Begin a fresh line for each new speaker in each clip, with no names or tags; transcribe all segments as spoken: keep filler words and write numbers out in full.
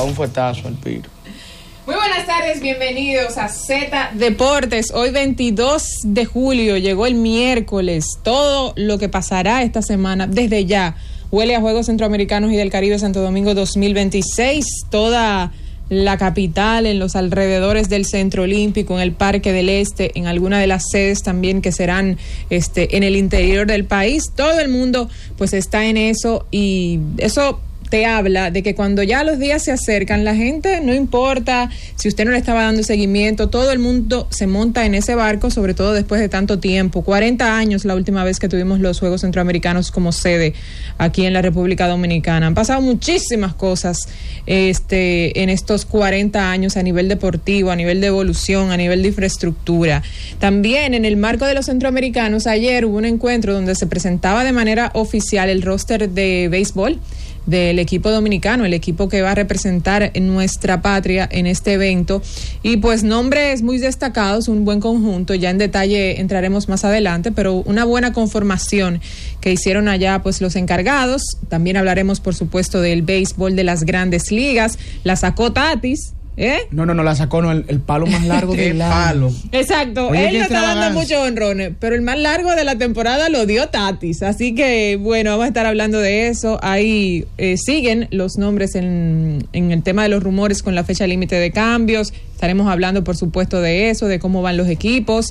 un fuetazo al Piro.
Muy buenas tardes, bienvenidos a Z Deportes. Hoy veintidós de julio, llegó el miércoles. Todo lo que pasará esta semana, desde ya, huele a Juegos Centroamericanos y del Caribe Santo Domingo dos mil veintiséis. Toda la capital, en los alrededores del Centro Olímpico, en el Parque del Este, en alguna de las sedes también que serán este, en el interior del país. Todo el mundo pues está en eso, y eso te habla de que cuando ya los días se acercan, la gente, no importa si usted no le estaba dando seguimiento, todo el mundo se monta en ese barco, sobre todo después de tanto tiempo. cuarenta años la última vez que tuvimos los Juegos Centroamericanos como sede aquí en la República Dominicana. Han pasado muchísimas cosas este, en estos cuarenta años a nivel deportivo, a nivel de evolución, a nivel de infraestructura. También en el marco de los centroamericanos, ayer hubo un encuentro donde se presentaba de manera oficial el roster de béisbol del equipo dominicano, el equipo que va a representar en nuestra patria en este evento, y pues nombres muy destacados, un buen conjunto, ya en detalle entraremos más adelante, pero una buena conformación que hicieron allá pues los encargados. También hablaremos por supuesto del béisbol de las grandes ligas, la sacó Tatis. ¿Eh?
No, no, no, la sacó, no, el, el palo más largo del palo.
Exacto. Oye, él no está dando muchos honrones, pero el más largo de la temporada lo dio Tatis. Así que, bueno, vamos a estar hablando de eso. Ahí eh, siguen los nombres en, en el tema de los rumores con la fecha límite de cambios. Estaremos hablando, por supuesto, de eso, de cómo van los equipos.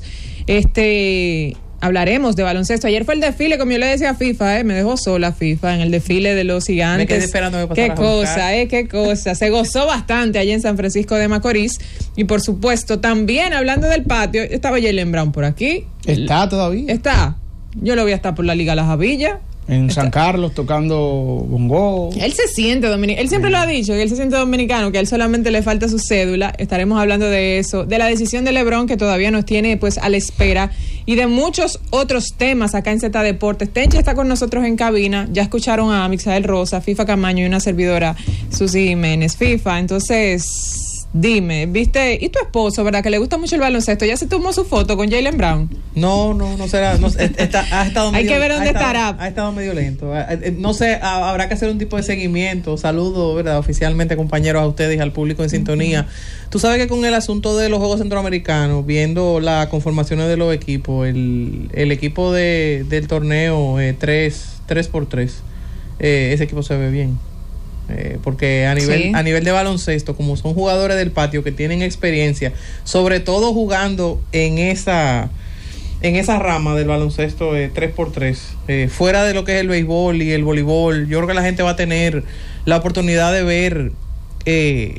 Este... Hablaremos de baloncesto. Ayer fue el desfile, como yo le decía a FIFA, ¿eh? Me dejó sola FIFA en el desfile de los gigantes.
Me quedé esperando que pasara.
Qué cosa, ¿eh? Qué cosa. Se gozó bastante allá en San Francisco de Macorís. Y por supuesto, también hablando del patio, estaba Jaylen Brown por aquí.
¿Está todavía?
Está. Yo lo voy a estar por la Liga Las Javillas.
En San Carlos tocando bongo.
Él se siente dominicano, él siempre sí. Lo ha dicho, que él se siente dominicano, que a él solamente le falta su cédula. Estaremos hablando de eso, de la decisión de LeBron, que todavía nos tiene pues a la espera, y de muchos otros temas acá en Z Deportes. Tenchi está con nosotros en cabina, ya escucharon a Mixael Rosa, FIFA Camaño y una servidora, Susi Jiménez. FIFA, entonces... Dime, viste, ¿y tu esposo, verdad, que le gusta mucho el baloncesto? ¿Ya se tomó su foto con Jaylen Brown?
No, no, no será, no, está, ha estado medio,
hay que ver dónde
ha estado,
estará.
Ha estado medio lento. No sé, habrá que hacer un tipo de seguimiento. Saludo, verdad, oficialmente, compañeros, a ustedes y al público en sintonía. Uh-huh. Tú sabes que con el asunto de los Juegos Centroamericanos, viendo las conformaciones de los equipos, el, el equipo de, del torneo eh, tres por tres, eh, ese equipo se ve bien. Eh, porque a nivel, sí. a nivel de baloncesto, como son jugadores del patio que tienen experiencia, sobre todo jugando en esa en esa rama del baloncesto eh, tres por tres, eh, fuera de lo que es el béisbol y el voleibol, yo creo que la gente va a tener la oportunidad de ver, eh,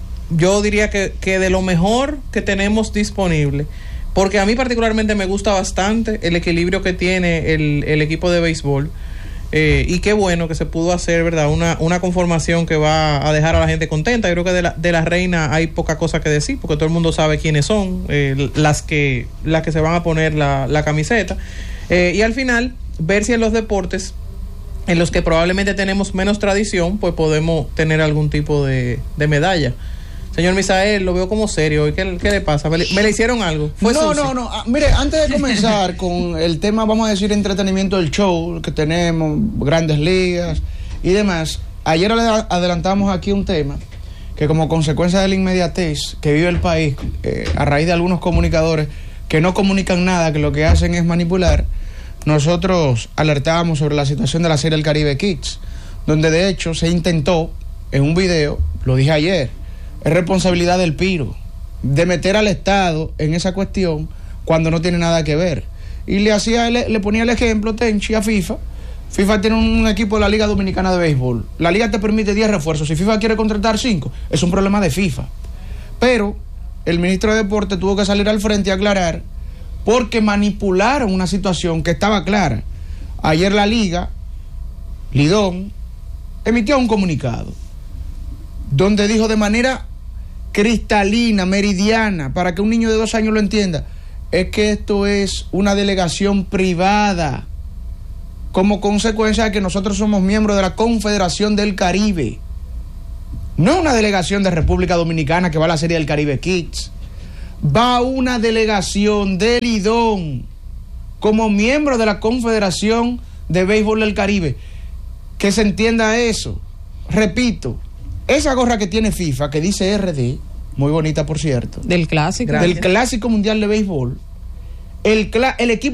yo diría que, que de lo mejor que tenemos disponible, porque a mí particularmente me gusta bastante el equilibrio que tiene el, el equipo de béisbol. Eh, y qué bueno que se pudo hacer, ¿verdad? Una, una conformación que va a dejar a la gente contenta. Yo creo que de la, de la reina hay poca cosa que decir, porque todo el mundo sabe quiénes son, eh, las que las que se van a poner la, la camiseta. Eh, y al final, ver si en los deportes en los que probablemente tenemos menos tradición, pues podemos tener algún tipo de, de medalla. Señor Misael, lo veo como serio. ¿Qué, qué le pasa? ¿Me le, me le hicieron algo? ¿Fue
no,
sucio?
no, no. Ah, mire, antes de comenzar con el tema, vamos a decir, entretenimiento del show que tenemos, grandes ligas y demás, ayer adelantamos aquí un tema que, como consecuencia de la inmediatez que vive el país, eh, a raíz de algunos comunicadores que no comunican nada, que lo que hacen es manipular, nosotros alertábamos sobre la situación de la serie El Caribe Kids, donde de hecho se intentó en un video, lo dije ayer, es responsabilidad del Piro de meter al Estado en esa cuestión cuando no tiene nada que ver. Y le hacía, le, le ponía el ejemplo, Tenchi, a FIFA. FIFA tiene un equipo de la Liga Dominicana de Béisbol. La Liga te permite diez refuerzos. Si FIFA quiere contratar cinco, es un problema de FIFA. Pero el ministro de Deporte tuvo que salir al frente y aclarar, porque manipularon una situación que estaba clara. Ayer la Liga, Lidón, emitió un comunicado donde dijo de manera cristalina, meridiana, para que un niño de dos años lo entienda, es que esto es una delegación privada como consecuencia de que nosotros somos miembros de la Confederación del Caribe, no una delegación de República Dominicana que va a la serie del Caribe Kids, va una delegación de Lidón como miembro de la Confederación de Béisbol del Caribe. Que se entienda eso. Repito, esa gorra que tiene FIFA, que dice R D, muy bonita por cierto,
Del clásico.
del Clásico Mundial de Béisbol, el, cla- el equipo